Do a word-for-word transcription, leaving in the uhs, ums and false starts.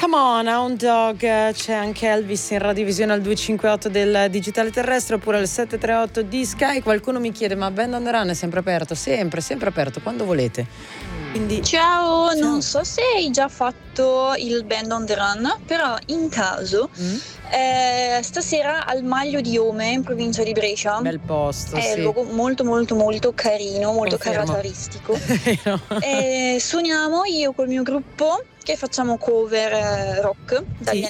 Come on, Hound Dog, c'è anche Elvis in radiovisione al duecentocinquantotto del digitale terrestre oppure al settecentotrentotto di Sky. Qualcuno mi chiede, ma Band on the Run è sempre aperto? Sempre, sempre aperto, quando volete. Quindi, ciao, ciao, non so se hai già fatto il Band on the Run, però in caso mm? eh, stasera al Maglio di Ome in provincia di Brescia. Bel posto, È sì. un luogo molto molto molto carino, molto Confermo. caratteristico. no. E suoniamo io col mio gruppo che facciamo cover eh, rock dagli Sì.